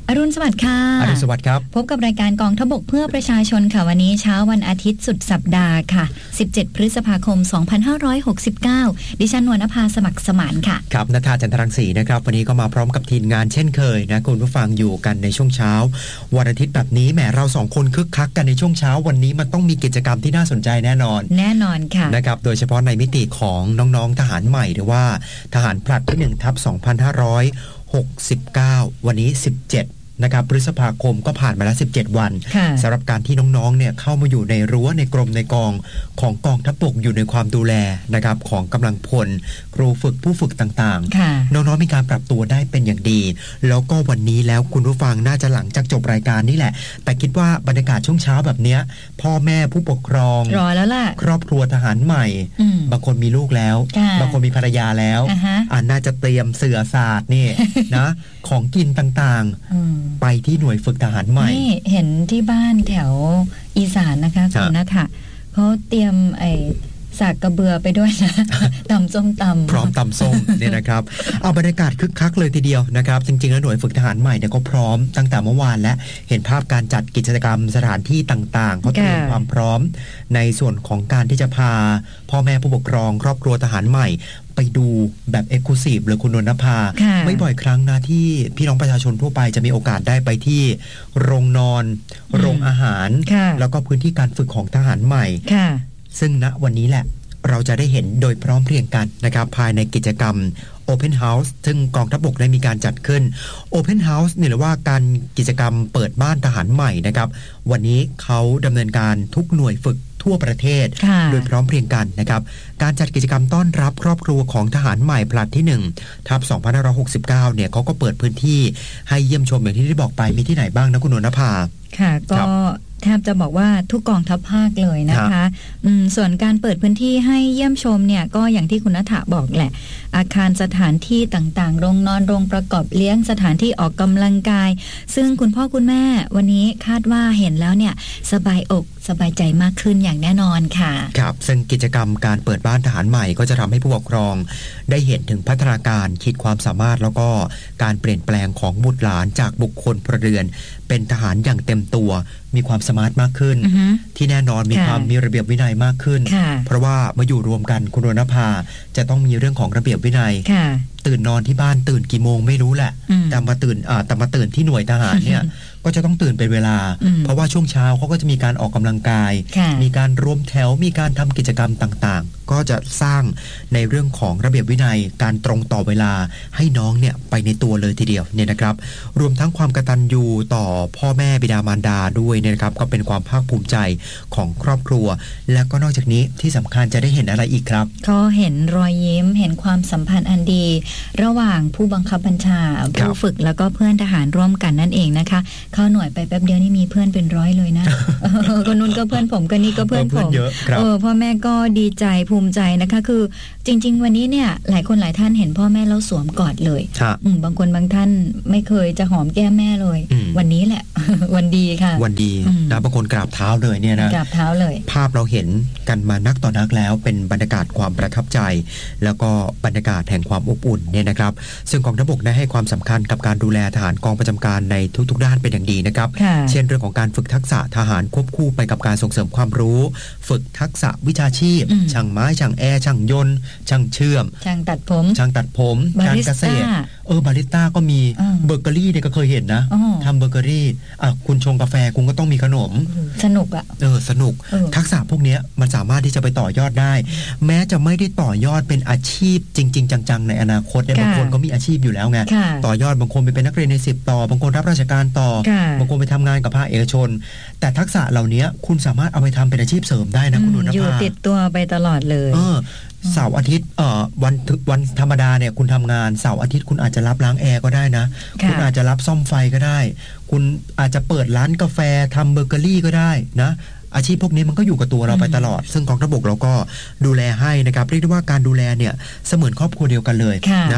อรุณสวัสดิ์ค่ะอรุณสวัสดิ์ครับพบกับรายการกองทัพบกเพื่อประชาชนค่ะวันนี้เช้าวันอาทิตย์สุดสัปดาห์ค่ะ17พฤษภาคม2569ดิฉันนวลนภาสมัครสมานค่ะครับณฐาจันทรังสีนะครับวันนี้ก็มาพร้อมกับทีมงานเช่นเคยนะคุณผู้ฟังอยู่กันในช่วงเช้าวันอาทิตย์แบบนี้แหมเรา2คนคึกคักกันในช่วงเช้าวันนี้มันต้องมีกิจกรรมที่น่าสนใจแน่นอนค่ะนะครับโดยเฉพาะในมิติของน้องๆทหารใหม่หรือว่าทหารผลัดที่1/2569วันนี้17นะครับพฤษภาคมก็ผ่านมาแล้ว17วันสำหรับการที่น้องๆเนี่ยเข้ามาอยู่ในรั้วในกรมในกองของกองทัพบกอยู่ในความดูแลนะครับของกำลังพลครูฝึกผู้ฝึกต่างๆน้องๆมีการปรับตัวได้เป็นอย่างดีแล้วก็วันนี้แล้วคุณผู้ฟังน่าจะหลังจากจบรายการนี่แหละแต่คิดว่าบรรยากาศช่วงเช้าแบบนี้พ่อแม่ผู้ปกครองรอแล้วล่ะครอบครัวทหารใหม่บางคนมีลูกแล้วบางคนมีภรรยาแล้วน่าจะเตรียมเสื่อศาสตร์นี่นะของกินต่างๆไปที่หน่วยฝึกทหารใหม่นี่เห็นที่บ้านแถวอีสานนะคะคุณณัฐะเขาเตรียมสากกระเบือไปด้วยนะ ตำส้มตำพร้อมตำส้มเนี่ยนะครับเอาบรรยากาศคึกคักเลยทีเดียวนะครับจริงๆแล้วหน่วยฝึกทหารใหม่เนี่ยก็พร้อมตั้งแต่เมื่อวานและเห็นภาพการจัดกิจกรรมสถานที่ต่างๆเขาเตรียมความพร้อมในส่วนของการที่จะพาพ่อแม่ผู้ปกครองครอบครัวทหารใหม่ไปดูแบบเอ็กซ์คลูซีฟเลยคุณนนภาไม่บ่อยครั้งนะที่พี่น้องประชาชนทั่วไปจะมีโอกาสได้ไปที่โรงนอนโรงอาหารแล้วก็พื้นที่การฝึกของทหารใหม่ซึ่งณวันนี้แหละเราจะได้เห็นโดยพร้อมเพรียงกันนะครับภายในกิจกรรม Open House ซึ่งกองทัพบกได้มีการจัดขึ้น Open House เนี่ยหรือว่าการกิจกรรมเปิดบ้านทหารใหม่นะครับวันนี้เขาดำเนินการทุกหน่วยฝึกทั่วประเทศโดยพร้อมเพรียงกันนะครับการจัดกิจกรรมต้อนรับครอบครัวของทหารใหม่ผลัดที่1/2569เนี่ยเขาก็เปิดพื้นที่ให้เยี่ยมชมอย่างที่ได้บอกไปมีที่ไหนบ้างนะคุณนนภาค่ะก็แทบจะบอกว่าทุกกองทัพภาคเลยนะคะส่วนการเปิดพื้นที่ให้เยี่ยมชมเนี่ยก็อย่างที่คุณณัฐะบอกแหละอาคารสถานที่ต่างๆโรงนอนโรงประกอบเลี้ยงสถานที่ออกกำลังกายซึ่งคุณพ่อคุณแม่วันนี้คาดว่าเห็นแล้วเนี่ยสบายอกสบายใจมากขึ้นอย่างแน่นอนค่ะครับซึ่งกิจกรรมการเปิดบ้านทหารใหม่ก็จะทำให้ผู้ปกครองได้เห็นถึงพัฒนาการขีดความสามารถแล้วก็การเปลี่ยนแปลงของบุตรหลานจากบุคคลพลเรือนเป็นทหารอย่างเต็มตัวมีความสมาร์ทมากขึ้นที่แน่นอนมีความมีระเบียบวินัยมากขึ้นเพราะว่ามาอยู่รวมกันคุณรณภาจะต้องมีเรื่องของระเบียบวินัยตื่นนอนที่บ้านตื่นกี่โมงไม่รู้แหละแต่มาตื่นที่หน่วยทหารเนี่ยก็จะต้องตื่นเป็นเวลาเพราะว่าช่วงเช้าเขาก็จะมีการออกกำลังกายมีการรวมแถวมีการทำกิจกรรมต่างๆก็จะสร้างในเรื่องของระเบียบวินัยการตรงต่อเวลาให้น้องเนี่ยไปในตัวเลยทีเดียวเนี่ยนะครับรวมทั้งความกตัญญูต่อพ่อแม่บิดามารดาด้วยเนี่ยนะครับก็เป็นความภาคภูมิใจของครอบครัวแล้วก็นอกจากนี้ที่สำคัญจะได้เห็นอะไรอีกครับก็เห็นรอยยิ้มเห็นความสัมพันธ์อันดีระหว่างผู้บังคับบัญชาผู้ฝึกแล้วก็เพื่อนทหารร่วมกันนั่นเองนะคะเข้าหน่วยไปแป๊บเดียวนี่มีเพื่อนเป็นร้อยเลยนะคนนู้นก็เพื่อนผมคนนี้ก็เพื่อนผมพ่อแม่ก็ดีใจภูมิใจนะคะคือจริงๆวันนี้เนี่ยหลายคนหลายท่านเห็นพ่อแม่แล้วสวมกอดเลยบางคนบางท่านไม่เคยจะหอมแก้มแม่เลยวันนี้แหละ วันดีค่ะวันดีนะบางคนกราบเท้าเลยเนี่ยนะกราบเท้าเลยภาพเราเห็นกันมานักต่อนักแล้วเป็นบรรยากาศความประทับใจแล้วก็บรรยากาศแห่งความอบอุ่นเนี่ยนะครับซึ่งกองทัพบกได้ให้ความสำคัญกับการดูแลทหารกองประจำการในทุกๆด้านเป็นอย่างดีนะครับเช่นเรื่องของการฝึกทักษะทหารควบคู่ไปกับการส่งเสริมความรู้ฝึกทักษะวิชาชีพช่างไม้ช่างแอร์ช่างยนต์ช่างเชื่อมช่างตัดผมการเกษตรบาริสต้าก็มีเบเกอรี่เนี่ยก็เคยเห็นนะทำเบเกอรี่คุณชงกาแฟคุณก็ต้องมีขนมสนุกสนุกทักษะพวกนี้มันสามารถที่จะไปต่อยอดได้แม้จะไม่ได้ต่อยอดเป็นอาชีพจริงๆจังๆในอนาคตบางคนก็มีอาชีพอยู่แล้วไงต่อยอดบางคนไปเป็นนักเรียนใน10ต่อบางคนรับราชการต่อบางคนไปทำงานกับภาคเอกชนแต่ทักษะเหล่านี้คุณสามารถเอาไปทำเป็นอาชีพเสริมได้นะคุณนนท์อยู่ติดตัวไปตลอดเลยเสาร์อาทิตย์วันธรรมดาเนี่ยคุณทำงานเสาร์อาทิตย์คุณอาจจะรับล้างแอร์ก็ได้นะคุณอาจจะรับซ่อมไฟก็ได้คุณอาจจะเปิดร้านกาแฟทำเบเกอรี่ก็ได้นะอาชีพพวกนี้มันก็อยู่กับตัวเราไปตลอดซึ่งกองทัพบกเราก็ดูแลให้นะครับเรียกได้ว่าการดูแลเนี่ยเสมือนครอบครัวเดียวกันเลยนะ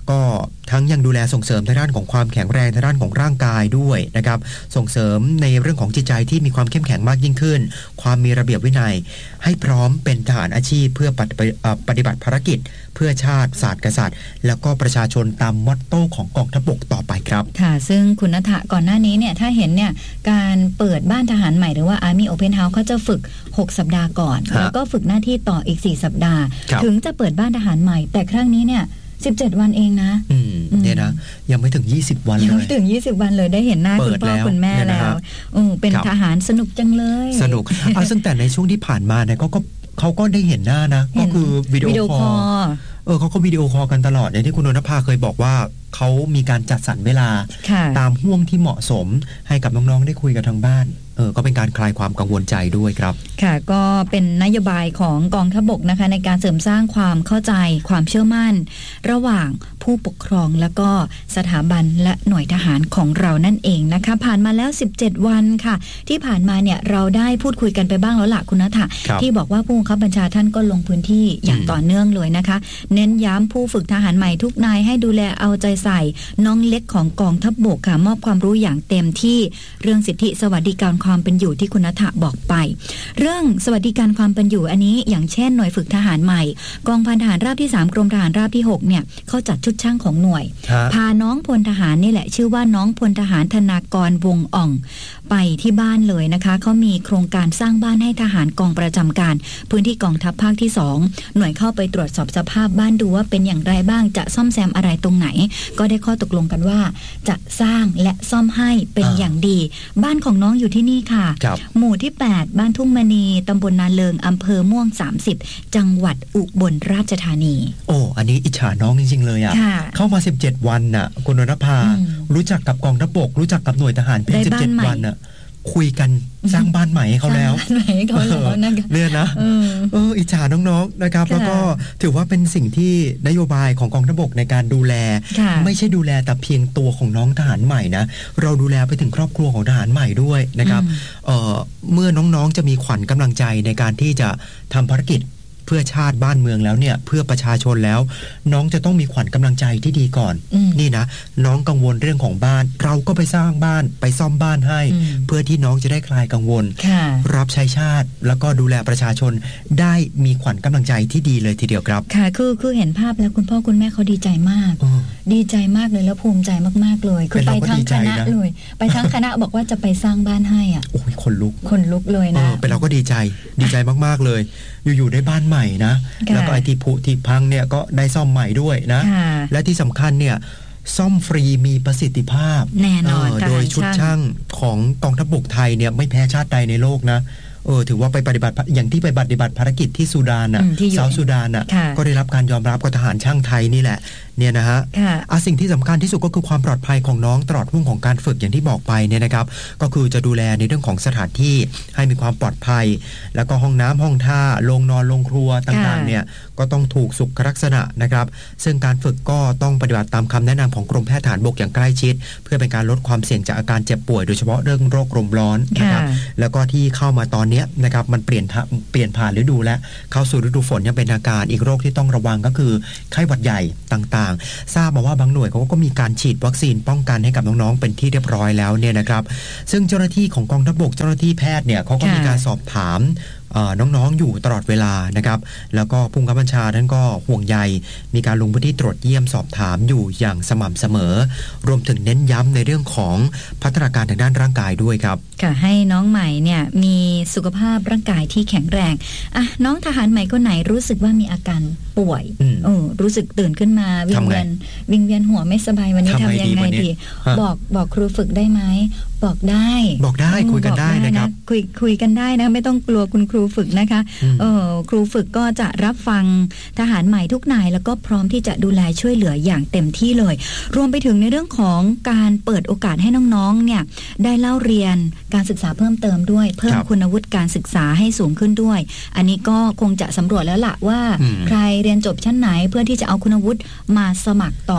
ก็ทั้งยังดูแลส่งเสริมทางด้านของความแข็งแรงทางด้านของร่างกายด้วยนะครับส่งเสริมในเรื่องของจิตใจที่มีความเข้มแข็งมากยิ่งขึ้นความมีระเบียบวินัยให้พร้อมเป็นทหารอาชีพเพื่อปฏิบัติภารกิจเพื่อชาติศาสตร์กษัตริย์แล้วก็ประชาชนตามมอตโต้ของกองทัพบกต่อไปครับค่ะซึ่งคุณณฐะก่อนหน้านี้เนี่ยถ้าเห็นเนี่ยการเปิดบ้านทหารใหม่หรือว่า Army Open House เขาจะฝึก6สัปดาห์ก่อนแล้วก็ฝึกหน้าที่ต่ออีก4สัปดาห์ถึงจะเปิดบ้านทหารใหม่แต่ครั้งนี้เนี่ย17 วันเองนะเนี่ยนะยังไม่ถึง20 วันเลยยังไม่ถึง20 วันเลยได้เห็นหน้าคุณพ่อคุณแม่แล้วเป็นทหารสนุกจังเลยสนุกซึ่งแต่ในช่วงที่ผ่านมาเนี่ยเขาก็ได้เห็นหน้านะก็คือวิดีโอคอลเขาก็วิดีโอคอลกันตลอดอย่างที่คุณนนภาเคยบอกว่าเขามีการจัดสรรเวลาตามห่วงที่เหมาะสมให้กับน้องๆได้คุยกับทางบ้านก็เป็นการคลายความกังวลใจด้วยครับค่ะก็เป็นนโยบายของกองทัพบกนะคะในการเสริมสร้างความเข้าใจความเชื่อมั่นระหว่างผู้ปกครองแล้วก็สถาบันและหน่วยทหารของเรานั่นเองนะคะผ่านมาแล้ว17 วันค่ะที่ผ่านมาเนี่ยเราได้พูดคุยกันไปบ้างแล้วล่ะคุณณฐะที่บอกว่าผู้บังคับบัญชาท่านก็ลงพื้นที่อย่างต่อเนื่องเลยนะคะเน้นย้ำผู้ฝึกทหารใหม่ทุกนายให้ดูแลเอาใจใส่น้องเล็กของกองทัพบกค่ะมอบความรู้อย่างเต็มที่เรื่องสิทธิสวัสดิการความเป็นอยู่ที่คุณณฐะบอกไปเรื่องสวัสดิการความเป็นอยู่อันนี้อย่างเช่นหน่วยฝึกทหารใหม่กองพันทหารราบที่3กรมทหารราบที่6เนี่ยเขาจัดชุดช่างของหน่วยพาน้องพลทหารนี่แหละชื่อว่าน้องพลทหารธนากรวงอ่องไปที่บ้านเลยนะคะเขามีโครงการสร้างบ้านให้ทหารกองประจำการพื้นที่กองทัพภาคที่2หน่วยเข้าไปตรวจสอบสภาพบ้านดูว่าเป็นอย่างไรบ้างจะซ่อมแซมอะไรตรงไหนก็ได้ข้อตกลงกันว่าจะสร้างและซ่อมให้เป็นอย่างดีบ้านของน้องอยู่ที่นี่ค่ะหมู่ที่8บ้านทุ่งมณีตำบลนาเลิงอำเภอม่วง30จังหวัดอุบลราชธานีอันนี้อิจฉาน้องจริงๆเลยอ่ะเข้ามา17 วันน่ะคุณนนภารู้จักกับกองทัพบกรู้จักกับหน่วยทหารเพียง17 วันน่ะคุยกันสร้างบ้านใหม่ให้เขาแล้วเนี่ยนะอิจฉาน้องๆนะครับแล้วก็ถือว่าเป็นสิ่งที่นโยบายของกองทัพบกในการดูแลไม่ใช่ดูแลแต่เพียงตัวของน้องทหารใหม่นะเราดูแลไปถึงครอบครัวของทหารใหม่ด้วยนะครับเมื่อน้องๆจะมีขวัญกำลังใจในการที่จะทำภารกิจเพื่อชาติบ้านเมืองแล้วเนี่ยเพื่อประชาชนแล้วน้องจะต้องมีขวัญกำลังใจที่ดีก่อนนี่นะน้องกังวลเรื่องของบ้านเราก็ไปสร้างบ้านไปซ่อมบ้านให้เพื่อที่น้องจะได้คลายกังวลรับใช้ชาติแล้วก็ดูแลประชาชนได้มีขวัญกำลังใจที่ดีเลยทีเดียวครับค่ะคือเห็นภาพแล้วคุณพ่อคุณแม่เขาดีใจมากดีใจมากเลยแล้วภูมิใจมากๆเลยคือไปทั้งคณะเลยไปทั้งคณะบอกว่าจะไปสร้างบ้านให้อ่ะโอ้ยคนลุกเลยนะเป็นเราก็ดีใจมากๆเลยอยู่ๆได้บ้านใหม่นะแล้วก็ไอที่ผุที่พังเนี่ยก็ได้ซ่อมใหม่ด้วยนะและที่สำคัญเนี่ยซ่อมฟรีมีประสิทธิภาพแน่นอนโดยชุดช่างของกองทัพบกไทยเนี่ยไม่แพ้ชาติใดในโลกนะถือว่าไปปฏิบัติอย่างที่ไปปฏิบัติภารกิจที่ซูดานอ่ะเซาท์ซูดานอ่ะก็ได้รับการยอมรับกับทหารช่างไทยนี่แหละเนี่ยนะฮะสิ่งที่สำคัญที่สุดก็คือความปลอดภัยของน้องตลอดห่วงของการฝึกอย่างที่บอกไปเนี่ยนะครับก็คือจะดูแลในเรื่องของสถานที่ให้มีความปลอดภัยแล้วก็ห้องน้ำห้องท่าโรงนอนโรงครัวต่างๆเนี่ยก็ต้องถูกสุขลักษณะนะครับซึ่งการฝึกก็ต้องปฏิบัติตามคำแนะนำของกรมแพทย์ทหารบกอย่างใกล้ชิดเพื่อเป็นการลดความเสี่ยงจากอาการเจ็บป่วยโดยเฉพาะเรื่องโรคลมร้อนนะครับแล้วก็ที่เข้ามาตอนนี้นะครับมันเปลี่ยนผ่านฤดูและเข้าสู่ฤดูฝนยังเป็นอาการอีกโรคที่ต้องระวังก็คือไข้หวัดใหญ่ต่างๆทราบมาว่าบางหน่วยเขาก็มีการฉีดวัคซีนป้องกันให้กับน้องๆเป็นที่เรียบร้อยแล้วเนี่ยนะครับซึ่งเจ้าหน้าที่ของกองทัพบกเจ้าหน้าที่แพทย์เนี่ยเขาก็มีการสอบถามน้องๆอยู่ตลอดเวลานะครับแล้วก็ผู้บังคับบัญชาท่านก็ห่วงใยมีการลงพื้นที่ตรวจเยี่ยมสอบถามอยู่อย่างสม่ำเสมอรวมถึงเน้นย้ำในเรื่องของพัฒนาการทางด้านร่างกายด้วยครับค่ะให้น้องใหม่เนี่ยมีสุขภาพร่างกายที่แข็งแรงน้องทหารใหม่คนไหนรู้สึกว่ามีอาการป่วยรู้สึกตื่นขึ้นมาวิงเวียนหัวไม่สบายวันนี้ทำยังไงดีบอกครูฝึกได้ไหมบอกได้คุยกันได้นะครับคุยกันได้นะไม่ต้องกลัวคุณครูฝึกนะคะครูฝึกก็จะรับฟังทหารใหม่ทุกนายแล้วก็พร้อมที่จะดูแลช่วยเหลืออย่างเต็มที่เลยรวมไปถึงในเรื่องของการเปิดโอกาสให้น้องๆเนี่ยได้เล่าเรียนการศึกษาเพิ่มเติมด้วยเพิ่มคุณวุฒิการศึกษาให้สูงขึ้นด้วยอันนี้ก็คงจะสำรวจแล้วล่ะว่าใครเรียนจบชั้นไหนเพื่อที่จะเอาคุณวุฒิมาสมัครต่อ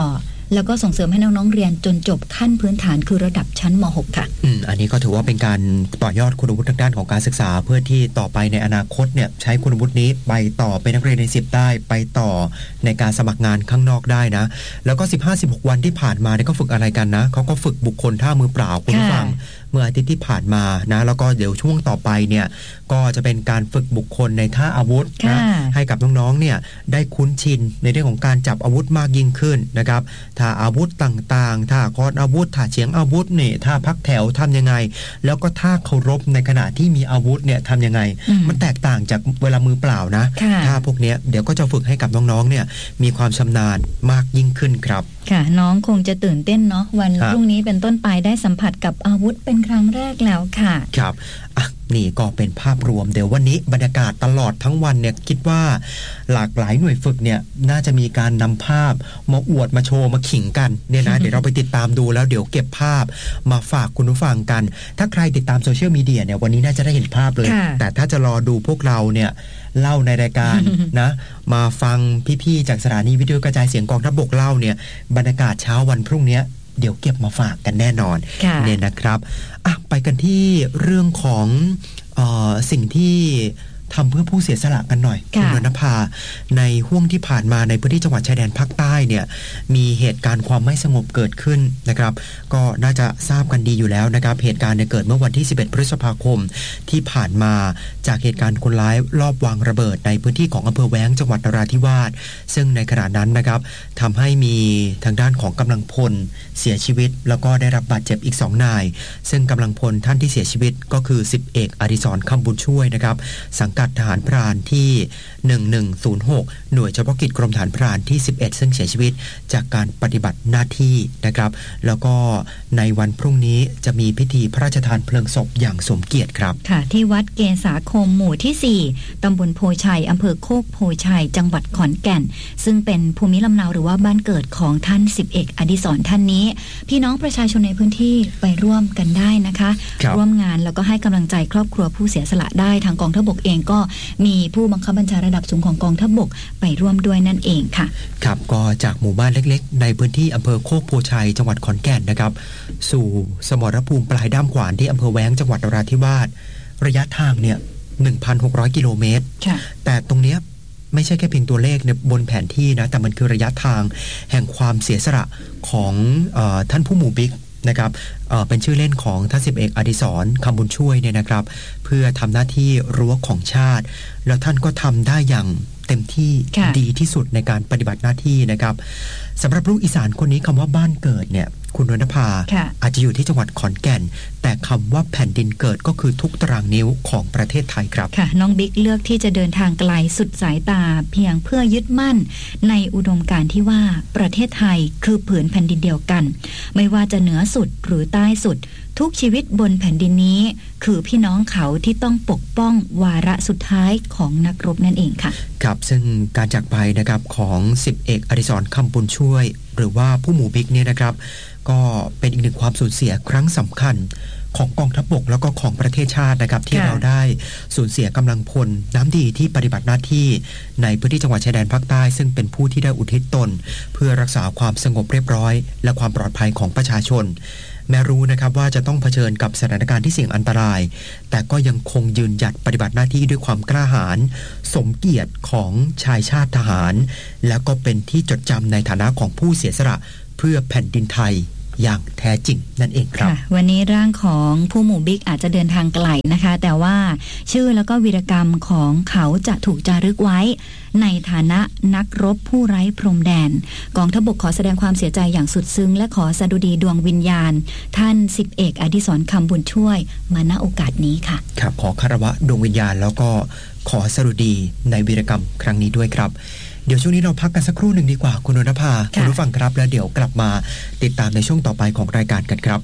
แล้วก็ส่งเสริมให้น้องๆเรียนจนจบขั้นพื้นฐานคือระดับชั้นม.6 ค่ะอันนี้ก็ถือว่าเป็นการต่อยอดคุณวุฒิทางด้านของการศึกษาเพื่อที่ต่อไปในอนาคตเนี่ยใช้คุณวุฒินี้ไปต่อเป็นนักเรียนใน10ได้ไปต่อในการสมัครงานข้างนอกได้นะแล้วก็ 15-16 วันที่ผ่านมาเนี่ยก็ฝึกอะไรกันนะเขาก็ฝึกบุคคลท่ามือเปล่าคุณผู้ฟังเมื่ออาทิตย์ที่ผ่านมานะแล้วก็เดี๋ยวช่วงต่อไปเนี่ยก็จะเป็นการฝึกบุคคลในท่าอาวุธนะให้กับน้องๆเนี่ยได้คุ้นชินในเรื่องของการจับอาวุธมากยิ่งขึ้นนะครับท่าอาวุธต่างๆท่าคอนอาวุธท่าเฉียงอาวุธเนี่ยท่าพักแถวทำยังไงแล้วก็ท่าเคารพในขณะที่มีอาวุธเนี่ยทำยังไงมันแตกต่างจากเวลามือเปล่านะท่าพวกนี้เดี๋ยวก็จะฝึกให้กับน้องๆเนี่ยมีความชำนาญมากยิ่งขึ้นครับค่ะน้องคงจะตื่นเต้นเนาะวันพรุ่งนี้เป็นต้นไปได้สัมผัสกับอาวุธเป็นครั้งแรกแล้วค่ะครับนี่ก็เป็นภาพรวมเดี๋ยววันนี้บรรยากาศตลอดทั้งวันเนี่ยคิดว่าหลากหลายหน่วยฝึกเนี่ยน่าจะมีการนำภาพมาอวดมาโชว์มาขิงกันเนี่ยนะ เดี๋ยวเราไปติดตามดูแล้วเดี๋ยวเก็บภาพมาฝากคุณผู้ฟังกันถ้าใครติดตามโซเชียลมีเดียเนี่ยวันนี้น่าจะได้เห็นภาพเลยแต่ถ้าจะรอดูพวกเราเนี่ยเล่าในรายการ นะมาฟังพี่ๆจากสถานีวิทยุกระจายเสียงกองทัพบกเล่าเนี่ยบรรยากาศเช้าวันพรุ่งนี้เดี๋ยวเก็บมาฝากกันแน่นอนเนี่ยนะครับไปกันที่เรื่องของสิ่งที่ทำเพื่อผู้เสียสละกันหน่อยคุณวรรณภาในห้วงที่ผ่านมาในพื้นที่จังหวัดชายแดนภาคใต้เนี่ยมีเหตุการณ์ความไม่สงบเกิดขึ้นนะครับก็น่าจะทราบกันดีอยู่แล้วนะครับเหตุการณ์เนี่ยเกิดเมื่อวันที่11พฤษภาคมที่ผ่านมาจากเหตุการณ์คนร้ายลอบวางระเบิดในพื้นที่ของอำเภอแว้งจังหวัดนราธิวาสซึ่งในขณะนั้นนะครับทำให้มีทางด้านของกำลังพลเสียชีวิตแล้วก็ได้รับบาดเจ็บอีก2นายซึ่งกำลังพลท่านที่เสียชีวิตก็คือ10เอกอดิศรคำบุญช่วยนะครับสังกัดทหารพรานที่1106หน่วยเฉพาะกิจกรมทหารพรานที่11ซึ่งเสียชีวิตจากการปฏิบัติหน้าที่นะครับแล้วก็ในวันพรุ่งนี้จะมีพิธีพระราชทานเพลิงศพอย่างสมเกียรติครับค่ะที่วัดเกษาคมหมู่ที่4ตำบลโพชัยอำเภอโคกโพชัยจังหวัดขอนแก่นซึ่งเป็นภูมิลำเนาหรือว่าบ้านเกิดของท่าน10เอกอดิศรท่านนี้พี่น้องประชาชนในพื้นที่ไปร่วมกันได้นะคะร่วมงานแล้วก็ให้กำลังใจครอบครัวผู้เสียสละได้ทางกองทัพบกเองก็มีผู้บังคับบัญชาระดับสูงของกองทัพบกไปร่วมด้วยนั่นเองค่ะครับก็จากหมู่บ้านเล็กๆในพื้นที่อำเภอโคกโพชัยจังหวัดขอนแก่นนะครับสู่สมรภูมิปลายด้ามขวานที่อำเภอแว้งจังหวัดนราธิวาสระยะทางเนี่ย 1,600 กิโลเมตรแต่ตรงเนี้ยไม่ใช่แค่เพียงตัวเลขในบนแผนที่นะแต่มันคือระยะทางแห่งความเสียสละของท่านผู้หมู่บิ๊กนะครับเป็นชื่อเล่นของท่าน10เอกอดิศรคำบุญช่วยเนี่ยนะครับเพื่อทำหน้าที่รั้วของชาติแล้วท่านก็ทำได้อย่างเต็มที่ดีที่สุดในการปฏิบัติหน้าที่นะครับสำหรับลูกอีสานคนนี้คำว่าบ้านเกิดเนี่ยคุณวรรณภาอาจจะอยู่ที่จังหวัดขอนแก่นแต่คำว่าแผ่นดินเกิดก็คือทุกตารางนิ้วของประเทศไทยครับค่ะน้องบิ๊กเลือกที่จะเดินทางไกลสุดสายตาเพียงเพื่อยึดมั่นในอุดมการณ์ที่ว่าประเทศไทยคือผืนแผ่นดินเดียวกันไม่ว่าจะเหนือสุดหรือใต้สุดทุกชีวิตบนแผ่นดินนี้คือพี่น้องเขาที่ต้องปกป้องวาระสุดท้ายของนักรบนั่นเองค่ะครับซึ่งการจากไปนะครับของ10เอกอดิศรคำบุญช่วยหรือว่าผู้หมู่บิ๊กเนี่ยนะครับก็เป็นอีกหนึ่งความสูญเสียครั้งสำคัญของกองทัพบกแล้วก็ของประเทศชาตินะครับที่เราได้สูญเสียกำลังพลน้ำดีที่ปฏิบัติหน้าที่ในพื้นที่จังหวัดชายแดนภาคใต้ซึ่งเป็นผู้ที่ได้อุทิศตนเพื่อรักษาความสงบเรียบร้อยและความปลอดภัยของประชาชนแม้รู้นะครับว่าจะต้องเผชิญกับสถานการณ์ที่เสี่ยงอันตรายแต่ก็ยังคงยืนหยัดปฏิบัติหน้าที่ด้วยความกล้าหาญสมเกียรติของชายชาติทหารแล้วก็เป็นที่จดจำในฐานะของผู้เสียสละเพื่อแผ่นดินไทยอย่างแท้จริงนั่นเองครับวันนี้ร่างของผู้หมู่บิ๊กอาจจะเดินทางไกลนะคะแต่ว่าชื่อแล้วก็วีรกรรมของเขาจะถูกจารึกไว้ในฐานะนักรบผู้ไร้พรมแดนกองทัพบกขอแสดงความเสียใจอย่างสุดซึ้งและขอสดุดีดวงวิญญาณท่าน10เอกอดิศรคำบุญช่วยมาณโอกาสนี้ค่ะครับขอคารวะดวงวิญญาณแล้วก็ขอสดุดีในวีรกรรมครั้งนี้ด้วยครับเดี๋ยวช่วงนี้เราพักกันสักครู่หนึ่งดีกว่าคุณวรรณภาคุณผู้ฟังครับแล้วเดี๋ยวกลับมาติดตามในช่วงต่อไปของรายการกันครับ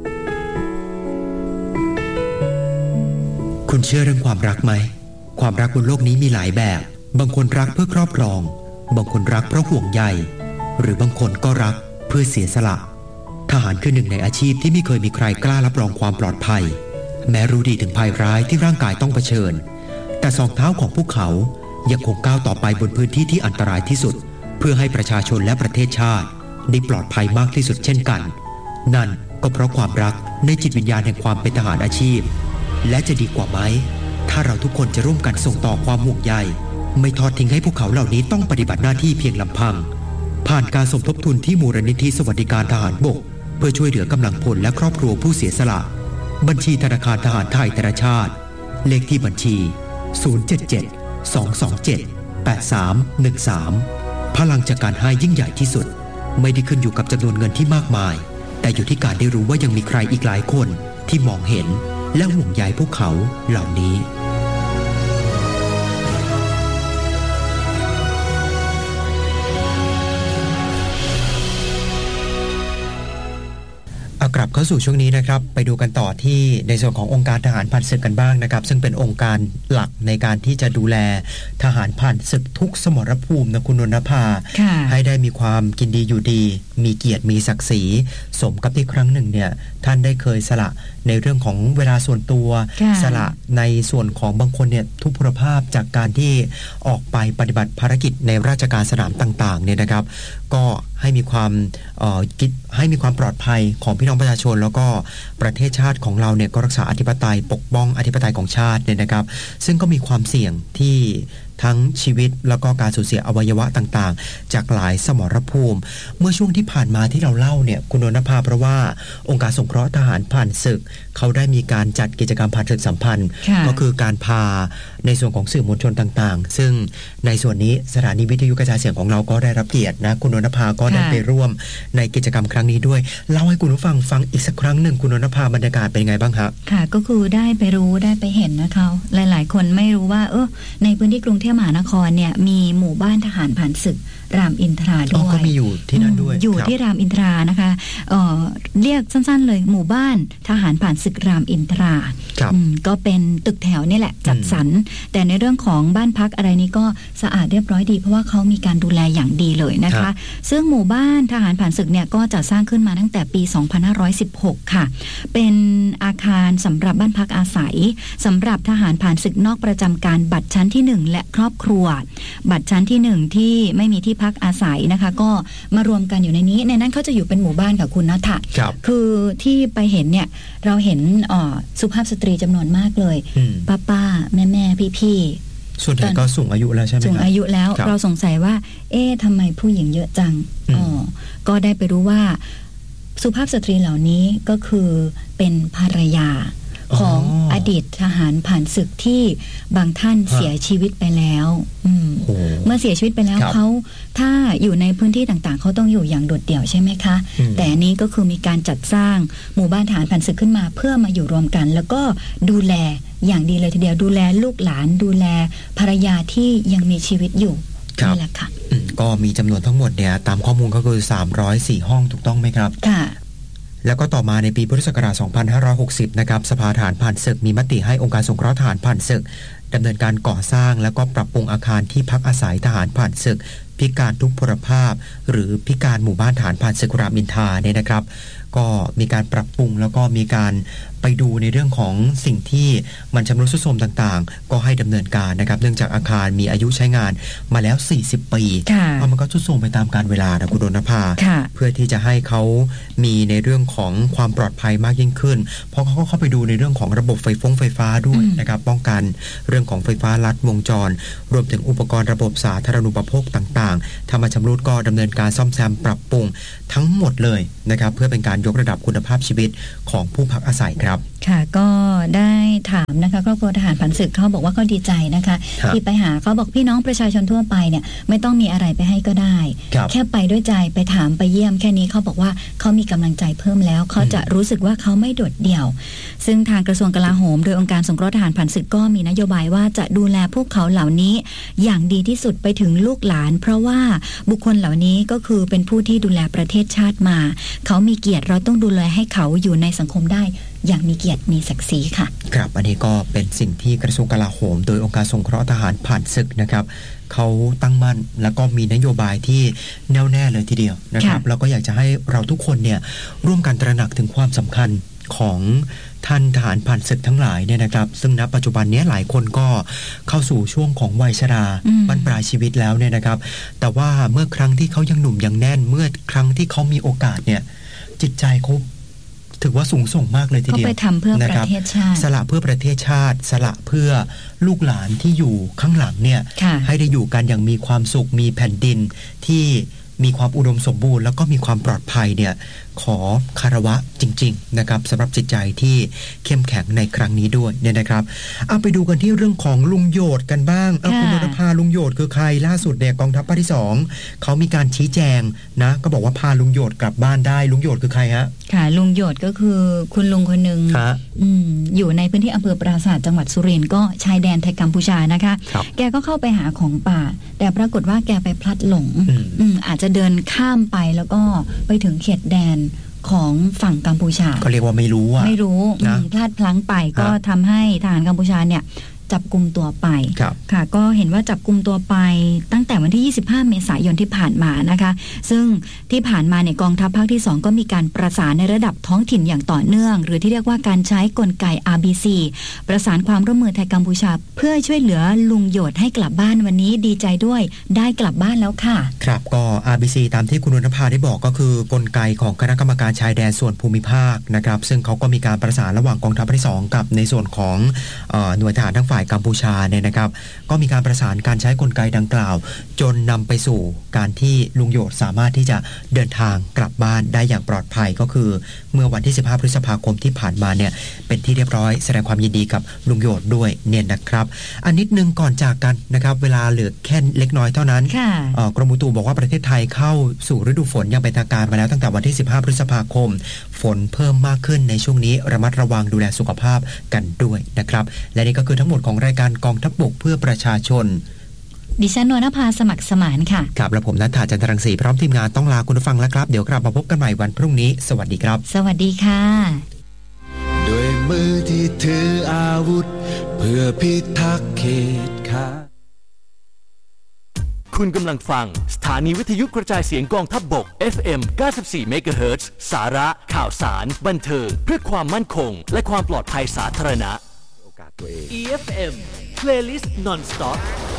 คุณเชื่อเรื่องความรักไหมความรักบนโลกนี้มีหลายแบบบางคนรักเพื่อครอบครองบางคนรักเพราะห่วงใยหรือบางคนก็รักเพื่อเสียสละทหารคือหนึ่งในอาชีพที่ไม่เคยมีใครกล้ารับรองความปลอดภัยแม้รู้ดีถึงภัยร้ายที่ร่างกายต้องเผชิญแต่สองเท้าของพวกเขายังคงก้าวต่อไปบนพื้นที่ที่อันตรายที่สุดเพื่อให้ประชาชนและประเทศชาติได้ปลอดภัยมากที่สุดเช่นกันนั่นก็เพราะความรักในจิตวิญญาณแห่งความเป็นทหารอาชีพและจะดีกว่าไหมถ้าเราทุกคนจะร่วมกันส่งต่อความห่วงใยไม่ทอดทิ้งให้พวกเขาเหล่านี้ต้องปฏิบัติหน้าที่เพียงลำพังผ่านการสมทบทุนที่มูลนิธิสวัสดิการทหารบกเพื่อช่วยเหลือกำลังพลและครอบครัวผู้เสียสละบัญชีธนาคารทหารไทยธนชาติเลขที่บัญชี077-227-8313พลังจากการให้ยิ่งใหญ่ที่สุดไม่ได้ขึ้นอยู่กับจำนวนเงินที่มากมายแต่อยู่ที่การได้รู้ว่ายังมีใครอีกหลายคนที่มองเห็นและห่วงใยพวกเขาเหล่านี้กลับเข้าสู่ช่วงนี้นะครับไปดูกันต่อที่ในส่วนขององค์การทหารผ่านศึกกันบ้างนะครับซึ่งเป็นองค์การหลักในการที่จะดูแลทหารผ่านศึกทุกสมรภูมินะคุณนนภาให้ได้มีความกินดีอยู่ดีมีเกียรติมีศักดิ์ศรีสมกับที่ครั้งหนึ่งเนี่ยท่านได้เคยสละในเรื่องของเวลาส่วนตัวสละในส่วนของบางคนเนี่ยทุพพลภาพจากการที่ออกไปปฏิบัติภารกิจในราชการสนามต่างๆเนี่ยนะครับก็ให้มีความปลอดภัยของพี่น้องประชาชนแล้วก็ประเทศชาติของเราเนี่ยก็รักษาอธิปไตยปกป้องอธิปไตยของชาติเนี่ยนะครับซึ่งก็มีความเสี่ยงที่ทั้งชีวิตแล้วก็การสูญเสียอวัยวะต่างๆจากหลายสมรภูมิเมื่อช่วงที่ผ่านมาที่เราเล่าเนี่ยคุณนนภาเพราะว่าองค์การสงเคราะห์ทหารผ่านศึกเขาได้มีการจัดกิจกรรมผ่านศึกสัมพันธ์ก็คือการพาในส่วนของสื่อมวลชนต่างๆซึ่งในส่วนนี้สถานีวิทยุกระจายเสียงของเราก็ได้รับเกียรตินะคุณนนภาก็ได้ไปร่วมในกิจกรรมครั้งนี้ด้วยเล่าให้คุณผู้ฟังฟังอีกสักครั้งหนึ่งคุณนนภาบรรยากาศเป็นไงบ้างครับค่ะก็คือได้ไปรู้ได้ไปเห็นนะคะหลายๆคนไม่รู้ว่าในพื้นที่กรุงเทพมหานครเนี่ยมีหมู่บ้านทหารผ่านศึกรามอินทราด้วยก็มีอยู่ที่นั่นด้วยอยู่ที่รามอินทรานะคะเรียกสั้นๆเลยหมู่บ้านทหารผ่านศึกรามอินทราก็เป็นตึกแถวนี่แหละจัดสรรแต่ในเรื่องของบ้านพักอะไรนี้ก็สะอาดเรียบร้อยดีเพราะว่าเขามีการดูแลอย่างดีเลยนะคะซึ่งหมู่บ้านทหารผ่านศึกเนี่ยก็จัดสร้างขึ้นมาตั้งแต่ปี 2516 ค่ะเป็นอาคารสำหรับบ้านพักอาศัยสำหรับทหารผ่านศึกนอกประจำการบัตรชั้นที่1และครอบครัวบัตรชั้นที่1ที่ไม่มีที่พักอาศัยนะคะก็มารวมกันอยู่ในนี้ในนั้นเขาจะอยู่เป็นหมู่บ้านค่ะคุณณัฐะคือที่ไปเห็นเนี่ยเราเห็นสุภาพสตรีจำนวนมากเลยป้าแม่พี่ส่วนใหญ่ก็สูงอายุแล้วใช่ไหมสูงอายุแล้วเราสงสัยว่าทำไมผู้หญิงเยอะจังก็ได้ไปรู้ว่าสุภาพสตรีเหล่านี้ก็คือเป็นภรรยาของอดีตทหารผ่านศึกที่บางท่านเสียชีวิตไปแล้วเมื่อเสียชีวิตไปแล้วเขาถ้าอยู่ในพื้นที่ต่างๆเขาต้องอยู่อย่างโดดเดี่ยวใช่ไหมคะแต่อันนี้ก็คือมีการจัดสร้างหมู่บ้านทหารผ่านศึกขึ้นมาเพื่อมาอยู่รวมกันแล้วก็ดูแลอย่างดีเลยทีเดียวดูแลลูกหลานดูแลภรรยาที่ยังมีชีวิตอยู่นี่แหละค่ะก็มีจำนวนทั้งหมดเนี่ยตามข้อมูลก็คือ304ห้องถูกต้องไหมครับค่ะแล้วก็ต่อมาในปีพุทธศักราช 2560 นะครับสภาทหารผ่านศึกมีมติให้องค์การสงเคราะห์ทหารผ่านศึกดำเนินการก่อสร้างแล้วก็ปรับปรุงอาคารที่พักอาศัยทหารผ่านศึกพิการทุพพลภาพหรือพิการหมู่บ้านทหารผ่านศึกรามอินทราเนี่ยนะครับก็มีการปรับปรุงแล้วก็มีการไปดูในเรื่องของสิ่งที่มันชำรุดทรุดโทรมต่างๆก็ให้ดำเนินการนะครับเนื่องจากอาคารมีอายุใช้งานมาแล้ว40 ปีมันก็ทรุดโทรมไปตามกาลเวลานะคุณดนภาเพื่อที่จะให้เขามีในเรื่องของความปลอดภัยมากยิ่งขึ้นเพราะเขาก็เข้าไปดูในเรื่องของระบบไฟฟ้าด้วยนะครับป้องกันเรื่องของไฟฟ้าลัดวงจรรวมถึงอุปกรณ์ระบบสาธารณูปโภคต่างๆถ้ามันชำรุดก็ดำเนินการซ่อมแซมปรับปรุงทั้งหมดเลยนะครับเพื่อเป็นการยกระดับคุณภาพชีวิตของผู้พักอาศัยครับค่ะก็ได้ถามนะคะครอบครัวทหารผ่านศึกเขาบอกว่าก็ดีใจนะคะที่ไปหาเขาบอกพี่น้องประชาชนทั่วไปเนี่ยไม่ต้องมีอะไรไปให้ก็ได้แค่ไปด้วยใจไปถามไปเยี่ยมแค่นี้เขาบอกว่าเขามีกำลังใจเพิ่มแล้วเขาจะรู้สึกว่าเขาไม่โดดเดี่ยวซึ่งทางกระทรวงกลาโหมโดยองค์การสงเคราะห์ทหารผ่านศึกก็มีนโยบายว่าจะดูแลพวกเขาเหล่านี้อย่างดีที่สุดไปถึงลูกหลานเพราะว่าบุคคลเหล่านี้ก็คือเป็นผู้ที่ดูแลประเทศชาติมาเขามีเกียรติเราต้องดูแลให้เขาอยู่ในสังคมได้อย่างมีเกียรติมีศักดิ์ศรีค่ะครับอันนี้ก็เป็นสิ่งที่กระทรวงกลาโหมโดยองค์การสงเคราะห์ทหารผ่านศึกนะครับเขาตั้งมั่นแล้วก็มีนโยบายที่แน่วแน่เลยทีเดียวนะครับแล้วก็อยากจะให้เราทุกคนเนี่ยร่วมกันตระหนักถึงความสำคัญของท่านทหารผ่านศึกทั้งหลายเนี่ยนะครับซึ่งณปัจจุบันนี้หลายคนก็เข้าสู่ช่วงของวัยชราบรรปลายชีวิตแล้วเนี่ยนะครับแต่ว่าเมื่อครั้งที่เขายังหนุ่มยังแน่นเมื่อครั้งที่เขามีโอกาสเนี่ยจิตใจเขาถือว่าสูงส่งมากเลยทีเดียวก็ไปทำเพื่อประเทศชาติสละเพื่อประเทศชาติสละเพื่อลูกหลานที่อยู่ข้างหลังเนี่ยให้ได้อยู่กันอย่างมีความสุขมีแผ่นดินที่มีความอุดมสมบูรณ์แล้วก็มีความปลอดภัยเนี่ยขอคารวะจริงๆนะครับสำหรับจิตใจที่เข้มแข็งในครั้งนี้ด้วยเนี่ยนะครับเอาไปดูกันที่เรื่องของลุงโยดกันบ้างคุณนรภาลุงโยดคือใครล่าสุดเนี่ยกองทัพภาคที่2เขามีการชี้แจงนะก็บอกว่าพาลุงโยดกลับบ้านได้ลุงโยดคือใครฮะค่ะลุงโยดก็คือคุณลุงคนหนึ่งอยู่ในพื้นที่อำเภอปราสาทจังหวัดสุรินทร์ก็ชายแดนไทยกัมพูชานะคะแกก็เข้าไปหาของป่าแต่ปรากฏว่าแกไปพลัดหลงอาจจะเดินข้ามไปแล้วก็ไปถึงเขตแดนของฝั่งกัมพูชาก็เรียกว่าไม่รู้พลาดพลั้งไปก็ทำให้ทหารกัมพูชาเนี่ยจับกุมตัวไปค่ะก็เห็นว่าจับกุมตัวไปตั้งแต่วันที่25เมษายนที่ผ่านมานะคะซึ่งที่ผ่านมาเนี่ยกองทัพภาคที่2ก็มีการประสานในระดับท้องถิ่นอย่างต่อเนื่องหรือที่เรียกว่าการใช้กลไก RBC ประสานความร่วมมือไทยกัมพูชาเพื่อช่วยเหลือลุงโยดให้กลับบ้านวันนี้ดีใจด้วยได้กลับบ้านแล้วค่ะครับก็ RBC ตามที่คุณนรภาได้บอกก็คือกลไกของคณะกรรมการชายแดนส่วนภูมิภาคนะครับซึ่งเขาก็มีการประสานระหว่างกองทัพภาคที่2กับในส่วนของหน่วยทหารทั้งฝ่ายกัมพูชาเนี่ยนะครับก็มีการประสานการใช้กลไกดังกล่าวจนนำไปสู่การที่ลุงโยดสามารถที่จะเดินทางกลับบ้านได้อย่างปลอดภัยก็คือเมื่อวันที่15พฤษภาคมที่ผ่านมาเนี่ยเป็นที่เรียบร้อยแสดงความยินดีกับลุงโยดด้วยเนี่ยนะครับอันนิดนึงก่อนจากกันนะครับเวลาเหลือแค่เล็กน้อยเท่านั้นกรมอุตุบอกว่าประเทศไทยเข้าสู่ฤดูฝนอย่างเป็นทางการมาแล้วตั้งแต่วันที่15พฤษภาคมฝนเพิ่มมากขึ้นในช่วงนี้ระมัดระวังดูแลสุขภาพกันด้วยนะครับและนี่ก็คือทั้งหมดของรายการกองทัพบกเพื่อประชาชนดิฉันนวลนภาสมัครสมานค่ะครับและผมณัฐฐา จันทรังสีพร้อมทีมงานต้องลาคุณผู้ฟังแล้วครับเดี๋ยวกลับมาพบกันใหม่วันพรุ่งนี้สวัสดีครับสวัสดีค่ะด้วยมือที่ถืออาวุธเพื่อพิทักษ์เขตข้าคุณกำลังฟังสถานีวิทยุกระจายเสียงกองทัพบก FM 94 MHz สาระข่าวสารบันเทิงเพื่อความมั่นคงและความปลอดภัยสาธารณะ EFM Playlist Non-Stop